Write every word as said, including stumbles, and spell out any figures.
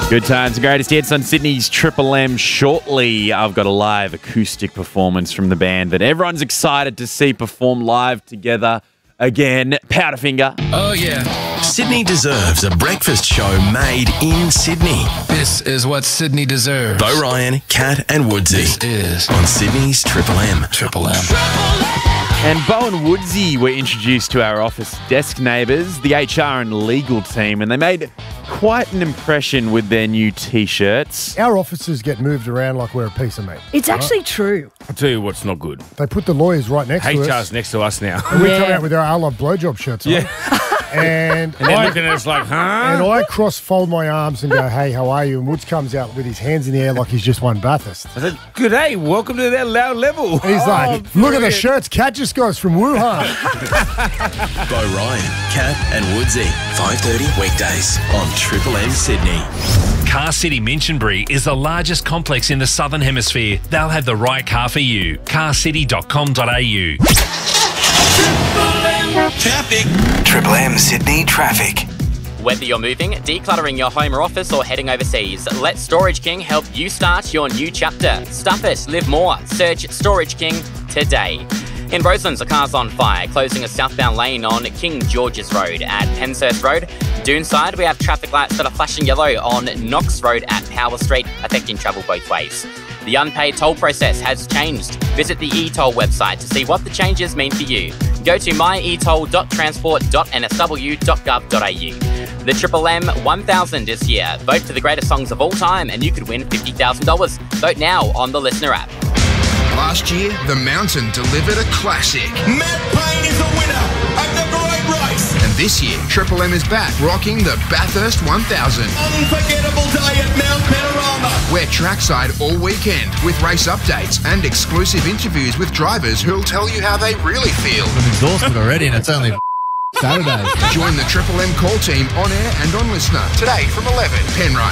Good times and greatest hits on Sydney's Triple M shortly. I've got a live acoustic performance from the band that everyone's excited to see perform live together again. Powderfinger. Oh, yeah. Sydney deserves a breakfast show made in Sydney. This is what Sydney deserves. Bo Ryan, Kat and Woodsy. This is on Sydney's Triple M. Triple M. And Bo and Woodsy were introduced to our office desk neighbours, the H R and legal team, and they made quite an impression with their new T-shirts. Our offices get moved around like we're a piece of meat. It's actually true. I'll tell you what's not good. They put the lawyers right next to H R's us. next to us now. And we Yeah. come out with our I Love Blowjob shirts on. Yeah. And, And they're I, looking at us like, huh? and I cross-fold my arms and go, hey, how are you? And Woods comes out with his hands in the air like he's just won Bathurst. I said, good day, welcome to that loud level. He's like, look at the shirts Kat just got us from Wuhan. Bo Ryan, Kat and Woodsy. five thirty weekdays on Triple M Sydney. Car City Minchinbury is the largest complex in the Southern Hemisphere. They'll have the right car for you. car city dot com dot a u. Traffic. Triple M Sydney traffic. Whether you're moving, decluttering your home or office, or heading overseas, let Storage King help you start your new chapter. Stuff it, live more. Search Storage King today. In Roselands, a car's on fire, closing a southbound lane on King George's Road at Penshurst Road. Doonside, we have traffic lights that are flashing yellow on Knox Road at Power Street, affecting travel both ways. The unpaid toll process has changed. Visit the eToll website to see what the changes mean for you. Go to my e toll dot transport dot n s w dot gov dot a u. The Triple M one thousand is here. Vote for the greatest songs of all time and you could win fifty thousand dollars. Vote now on the Listener app. Last year, The Mountain delivered a classic. Matt Payne is the winner of the great race. And this year, Triple M is back rocking the Bathurst one thousand. Unforgettable day at Mount Panorama. We're trackside all weekend with race updates and exclusive interviews with drivers who'll tell you how they really feel. An endorsement already and it's only Saturday. Join the Triple M call team on air and on Listener today from eleven. Penrite.